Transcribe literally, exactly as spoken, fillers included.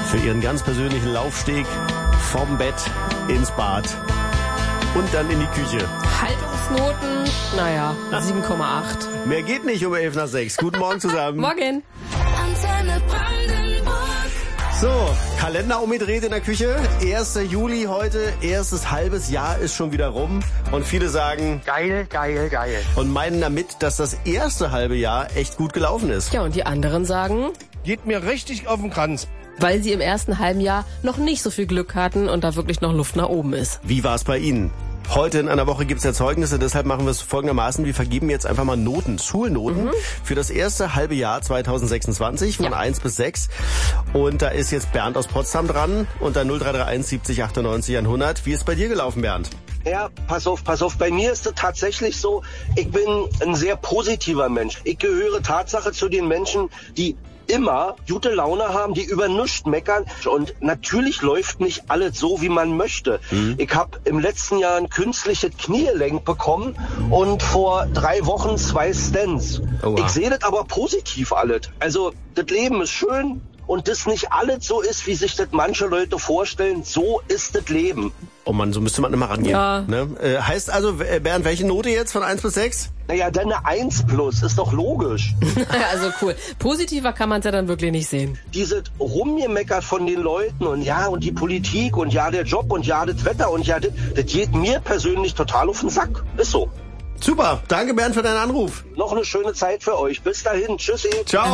für ihren ganz persönlichen Laufsteg vom Bett ins Bad und dann in die Küche. Haltungsnoten, naja, sieben Komma acht. Mehr geht nicht um elf nach sechs. Guten Morgen zusammen. Morgen. Antenne Brandenburg. So, Kalender umgedreht in der Küche. erster Juli heute, erstes halbes Jahr ist schon wieder rum. Und viele sagen Geil, geil, geil. und meinen damit, dass das erste halbe Jahr echt gut gelaufen ist. Ja, und die anderen sagen, Geht mir richtig auf den Kranz. weil sie im ersten halben Jahr noch nicht so viel Glück hatten und da wirklich noch Luft nach oben ist. Wie war es bei Ihnen? Heute in einer Woche gibt's ja Zeugnisse, deshalb machen wir es folgendermaßen. Wir vergeben jetzt einfach mal Noten, Schulnoten mhm. für das erste halbe Jahr zweitausendsechsundzwanzig von ja. eins bis sechs. Und da ist jetzt Bernd aus Potsdam dran unter null drei drei eins siebzig achtundneunzig hundert. Wie ist bei dir gelaufen, Bernd? Ja, pass auf, pass auf. Bei mir ist es tatsächlich so, ich bin ein sehr positiver Mensch. Ich gehöre Tatsache zu den Menschen, die immer gute Laune haben, die über nichts meckern. Und natürlich läuft nicht alles so, wie man möchte. Mhm. Ich habe im letzten Jahr ein künstliches Kniegelenk bekommen und vor drei Wochen zwei Stents. Oha. Ich sehe das aber positiv alles. Also, das Leben ist schön. Und das nicht alles so ist, wie sich das manche Leute vorstellen, so ist das Leben. Oh Mann, so müsste man immer rangehen. Ja. Ne? Äh, heißt also, Bernd, welche Note jetzt von eins bis sechs? Naja, dann eine eins plus, ist doch logisch. Also cool. Positiver kann man es ja dann wirklich nicht sehen. Dieses Rumgemeckert von den Leuten und ja, und die Politik und ja, der Job und ja, das Wetter und ja, das, das geht mir persönlich total auf den Sack. Ist so. Super, danke Bernd für deinen Anruf. Noch eine schöne Zeit für euch. Bis dahin, tschüssi. Ciao.